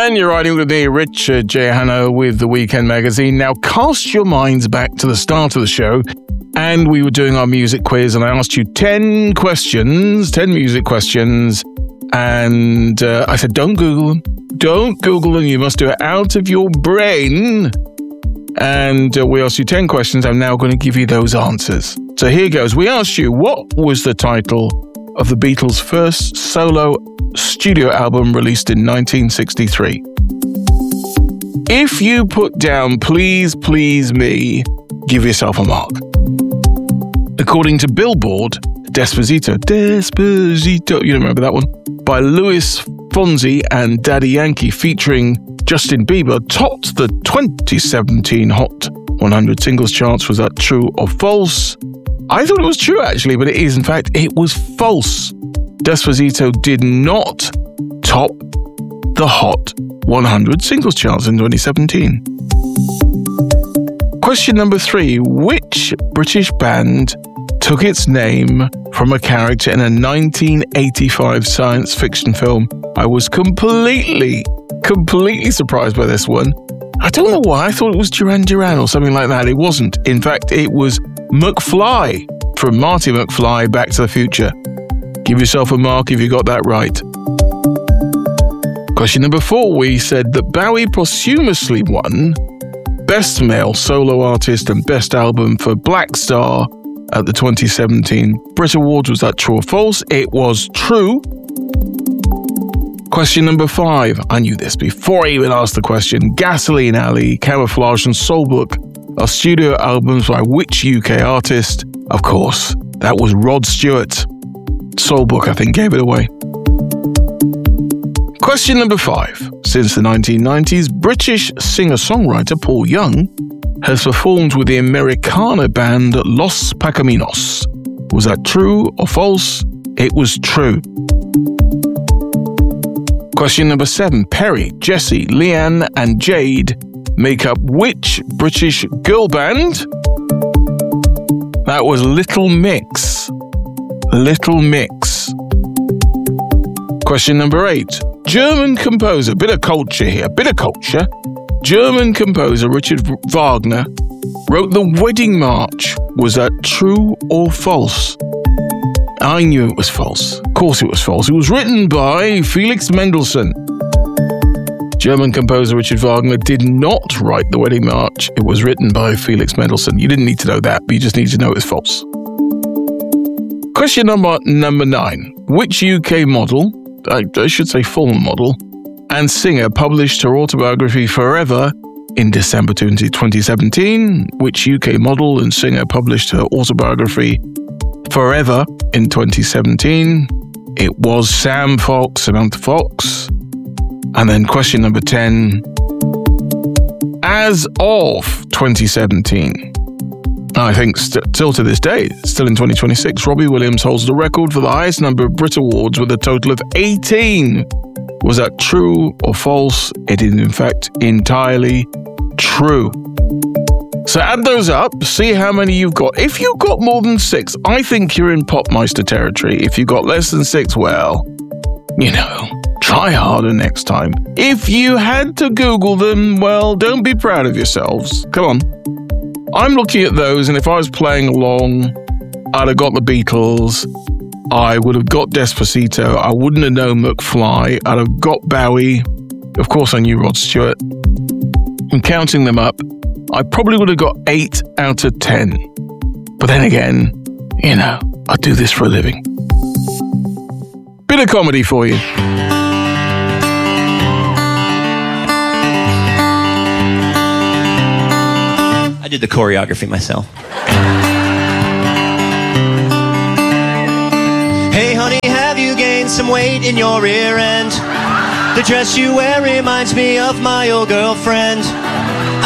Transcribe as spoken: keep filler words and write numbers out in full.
And you're riding with me, Richard J. Hanno, with The Weekend Magazine. Now, cast your minds back to the start of the show, and we were doing our music quiz, and I asked you ten questions, ten music questions, and uh, I said, don't Google them. Don't Google them. You must do it out of your brain. And uh, we asked you ten questions. I'm now going to give you those answers. So here goes. We asked you, what was the title of the Beatles' first solo studio album released in nineteen sixty-three? If you put down Please Please Me, give yourself a mark. According to Billboard, Despacito, Despacito, you remember that one? By Luis Fonsi and Daddy Yankee featuring Justin Bieber topped the twenty seventeen Hot one hundred Singles charts. Was that true or false? I thought it was true, actually, but it is. In fact, it was false. Despacito did not top the Hot one hundred Singles charts in twenty seventeen. Question number three. Which British band took its name from a character in a nineteen eighty-five science fiction film? I was completely, completely surprised by this one. I don't know why. I thought it was Duran Duran or something like that. It wasn't. In fact, it was McFly from Marty McFly, Back to the Future. Give yourself a mark if you got that right. Question number four. We said that Bowie posthumously won Best Male Solo Artist and Best Album for Black Star at the twenty seventeen Brit Awards. Was that true or false? It was true. Question number five. I knew this before I even asked the question. Gasoline Alley, Camouflage and Soulbook are studio albums by which U K artist? Of course, that was Rod Stewart. Soulbook, I think, gave it away. Question number five. Since the nineteen nineties, British singer-songwriter Paul Young has performed with the Americana band Los Pacaminos. Was that true or false? It was true. Question number seven. Perry, Jessie, Leanne and Jade make up which British girl band? That was Little Mix. Little Mix. Question number eight. German composer, bit of culture here, bit of culture. German composer Richard Wagner wrote the Wedding March. Was that true or false? I knew it was false. Of course it was false. It was written by Felix Mendelssohn. German composer Richard Wagner did not write the Wedding March. It was written by Felix Mendelssohn. You didn't need to know that, but you just need to know it was false. Question number number nine. Which U K model, I, I should say former model, and singer published her autobiography Forever in December twenty seventeen? Which U K model and singer published her autobiography Forever in twenty seventeen? It was Sam Fox, Samantha Fox. And then question number ten. As of twenty seventeen, I think st- still to this day, still in twenty twenty-six, Robbie Williams holds the record for the highest number of Brit Awards with a total of eighteen. Was that true or false? It is in fact entirely true. So add those up, see how many you've got. If you've got more than six, I think you're in Popmeister territory. If you've got less than six, well, you know, try harder next time. If you had to Google them, well, don't be proud of yourselves. Come on. I'm looking at those, and if I was playing along, I'd have got the Beatles. I would have got Despacito. I wouldn't have known McFly. I'd have got Bowie. Of course, I knew Rod Stewart. And counting them up, I probably would have got eight out of ten. But then again, you know, I do this for a living. Bit of comedy for you. I did the choreography myself. Hey honey, have you gained some weight in your rear end? The dress you wear reminds me of my old girlfriend.